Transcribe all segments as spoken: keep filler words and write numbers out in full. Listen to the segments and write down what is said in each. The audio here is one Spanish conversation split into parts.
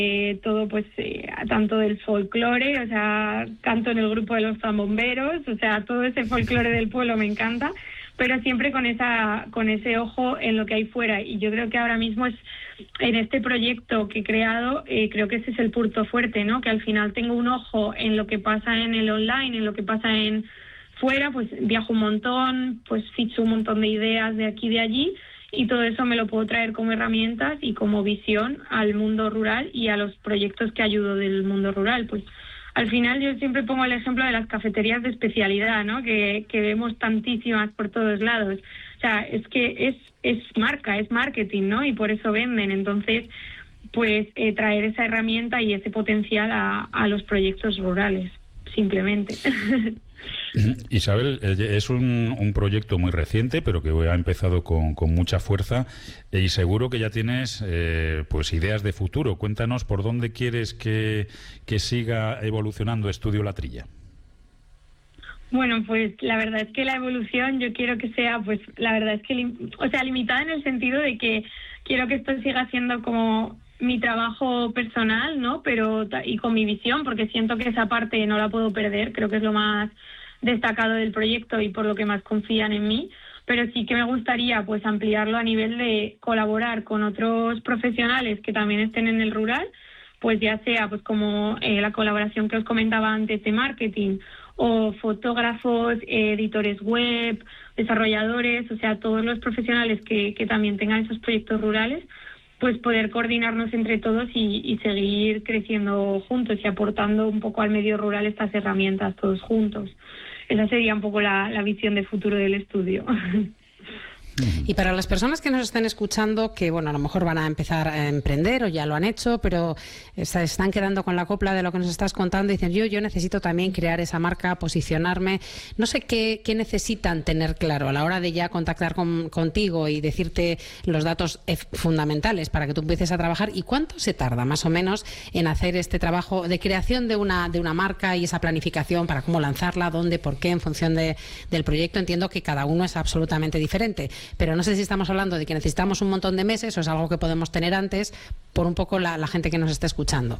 eh, todo pues eh, tanto del folclore, o sea, canto en el grupo de los zambomberos, o sea, todo ese folclore del pueblo me encanta, pero siempre con esa con ese ojo en lo que hay fuera. Y yo creo que ahora mismo es en este proyecto que he creado, eh, creo que ese es el punto fuerte, ¿no? Que al final tengo un ojo en lo que pasa en el online, en lo que pasa en fuera, pues viajo un montón, pues ficho un montón de ideas de aquí y de allí, y todo eso me lo puedo traer como herramientas y como visión al mundo rural y a los proyectos que ayudo del mundo rural. Pues al final yo siempre pongo el ejemplo de las cafeterías de especialidad, ¿no? Que, que vemos tantísimas por todos lados. O sea, es que es, es marca, es marketing, ¿no? Y por eso venden. Entonces, pues eh, traer esa herramienta y ese potencial a, a los proyectos rurales, simplemente. Isabel, es un, un proyecto muy reciente, pero que ha empezado con, con mucha fuerza, y seguro que ya tienes eh, pues ideas de futuro. Cuéntanos por dónde quieres que, que siga evolucionando Estudio La Trilla. Bueno, pues la verdad es que la evolución yo quiero que sea, pues la verdad es que, lim- o sea, limitada en el sentido de que quiero que esto siga siendo como mi trabajo personal, ¿no? Pero y con mi visión, porque siento que esa parte no la puedo perder, creo que es lo más destacado del proyecto y por lo que más confían en mí, pero sí que me gustaría pues ampliarlo a nivel de colaborar con otros profesionales que también estén en el rural, pues ya sea pues como eh, la colaboración que os comentaba antes de marketing, o fotógrafos, eh, editores web, desarrolladores, o sea, todos los profesionales que, que también tengan esos proyectos rurales, pues poder coordinarnos entre todos y, y seguir creciendo juntos y aportando un poco al medio rural estas herramientas todos juntos. Esa sería un poco la, la visión de futuro del estudio. Y para las personas que nos estén escuchando, que bueno, a lo mejor van a empezar a emprender o ya lo han hecho, pero se están quedando con la copla de lo que nos estás contando y dicen, yo, yo necesito también crear esa marca, posicionarme, no sé qué, qué necesitan tener claro a la hora de ya contactar con, contigo y decirte los datos fundamentales para que tú empieces a trabajar, y cuánto se tarda más o menos en hacer este trabajo de creación de una, de una marca y esa planificación para cómo lanzarla, dónde, por qué, en función de, del proyecto. Entiendo que cada uno es absolutamente diferente, pero no sé si estamos hablando de que necesitamos un montón de meses o es algo que podemos tener antes por un poco la, la gente que nos está escuchando.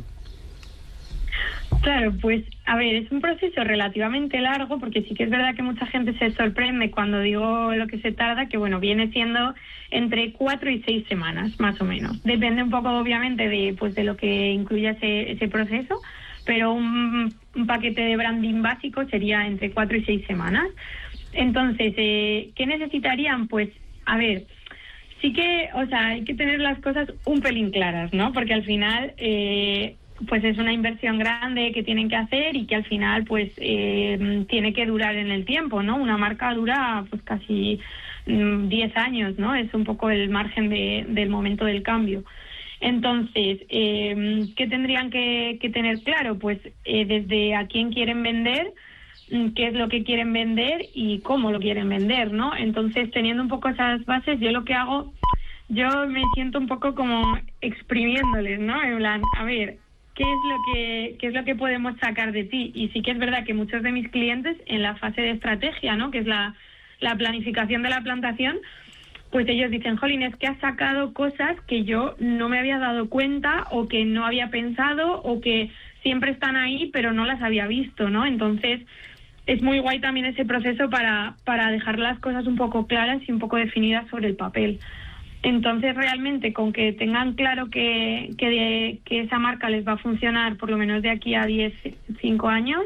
Claro, pues a ver, es un proceso relativamente largo, porque sí que es verdad que mucha gente se sorprende cuando digo lo que se tarda, que bueno, viene siendo entre cuatro y seis semanas, más o menos. Depende un poco, obviamente, de pues de lo que incluya ese, ese proceso, pero un, un paquete de branding básico sería entre cuatro y seis semanas. Entonces, eh, ¿qué necesitarían? Pues, a ver, sí que, o sea, hay que tener las cosas un pelín claras, ¿no? Porque al final, eh, pues es una inversión grande que tienen que hacer y que al final, pues, eh, tiene que durar en el tiempo, ¿no? Una marca dura, pues, casi mm, diez años, ¿no? Es un poco el margen de, del momento del cambio. Entonces, eh, ¿qué tendrían que, que tener claro? Pues, eh, desde a quién quieren vender, qué es lo que quieren vender y cómo lo quieren vender, ¿no? Entonces, teniendo un poco esas bases, yo lo que hago, yo me siento un poco como exprimiéndoles, ¿no? En plan, a ver, ¿qué es lo que qué es lo que podemos sacar de ti? Y sí que es verdad que muchos de mis clientes, en la fase de estrategia, ¿no? Que es la, la planificación de la plantación, pues ellos dicen, jolín, es que has sacado cosas que yo no me había dado cuenta o que no había pensado o que siempre están ahí, pero no las había visto, ¿no? Entonces, es muy guay también ese proceso para, para dejar las cosas un poco claras y un poco definidas sobre el papel. Entonces, realmente, con que tengan claro que, que, de, que esa marca les va a funcionar por lo menos de aquí a diez, cinco años,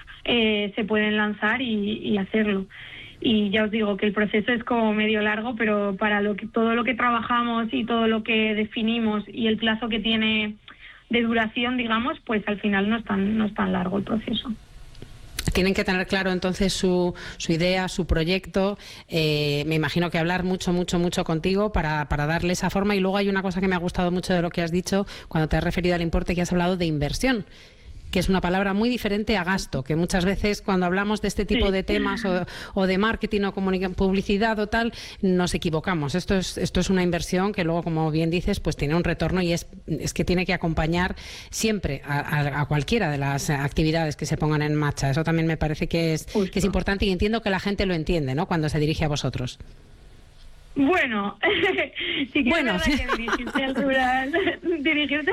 eh, se pueden lanzar y, y hacerlo. Y ya os digo que el proceso es como medio largo, pero para lo que, todo lo que trabajamos y todo lo que definimos y el plazo que tiene de duración, digamos, pues al final no es tan, no es tan largo el proceso. Tienen que tener claro entonces su, su idea, su proyecto. Eh, me imagino que hablar mucho, mucho, mucho contigo para, para darle esa forma. Y luego hay una cosa que me ha gustado mucho de lo que has dicho cuando te has referido al importe, que has hablado de inversión, que es una palabra muy diferente a gasto, que muchas veces cuando hablamos de este tipo sí. de temas o, o de marketing o publicidad o tal, nos equivocamos. Esto es esto es una inversión que luego, como bien dices, pues tiene un retorno y es, es que tiene que acompañar siempre a, a, a cualquiera de las actividades que se pongan en marcha. Eso también me parece que es, que es importante y entiendo que la gente lo entiende, ¿no?, cuando se dirige a vosotros. Bueno, sí que bueno. es verdad que dirigirse al rural, dirigirse